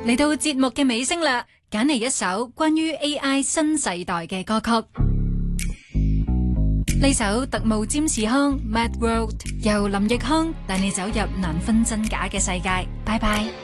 嚟到節目嘅尾聲啦，揀嚟一首關於 AI 新世代嘅歌曲。呢首特務占士康 Mad World 由林奕匡帶你走入難分真假嘅世界。拜拜。